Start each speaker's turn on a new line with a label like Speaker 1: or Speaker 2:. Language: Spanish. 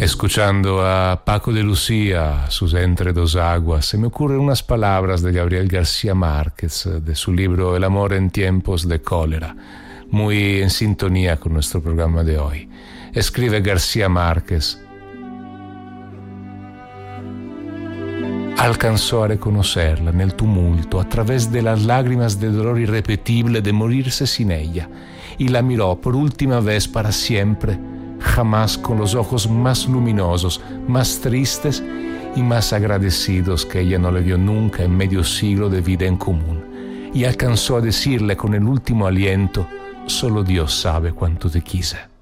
Speaker 1: Escuchando a Paco de Lucía, Sus entre dos aguas, se me ocurren unas palabras de Gabriel García Márquez, de su libro El amor en tiempos de cólera, muy en sintonía con nuestro programa de hoy. Escribe García Márquez: alcanzó a reconocerla nel tumulto a través de las lágrimas de dolor irrepetible de morirse sin ella, y la miró por última vez para siempre, jamás con los ojos más luminosos, más tristes y más agradecidos que ella no le vio nunca en medio siglo de vida en común, y alcanzó a decirle con el último aliento: solo Dios sabe cuánto te quise.